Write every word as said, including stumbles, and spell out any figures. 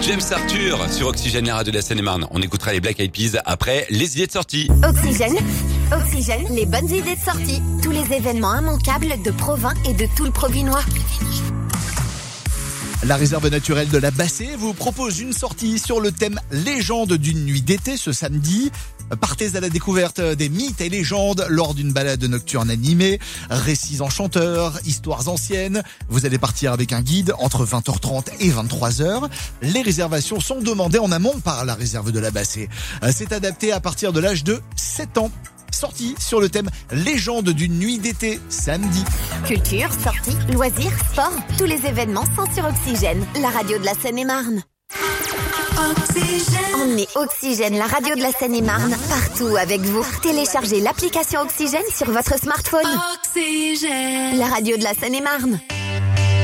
James Arthur sur Oxygène, la radio de la Seine-et-Marne. On écoutera les Black Eyed Peas après les idées de sortie. Oxygène, Oxygène, les bonnes idées de sortie. Tous les événements immanquables de Provins et de tout le Provinois. La réserve naturelle de la Bassée vous propose une sortie sur le thème légende d'une nuit d'été ce samedi. Partez à la découverte des mythes et légendes lors d'une balade nocturne animée, récits enchanteurs, histoires anciennes. Vous allez partir avec un guide entre vingt heures trente et vingt-trois heures. Les réservations sont demandées en amont par la réserve de la Bassée. C'est adapté à partir de l'âge de sept ans. Sortie sur le thème légende d'une nuit d'été samedi. Culture, sorties, loisirs, sport, tous les événements sont sur Oxygène, la radio de la Seine-et-Marne. Oxygène. Emmenez Oxygène, la radio de la Seine-et-Marne, partout avec vous. Téléchargez l'application Oxygène sur votre smartphone. Oxygène, la radio de la Seine-et-Marne.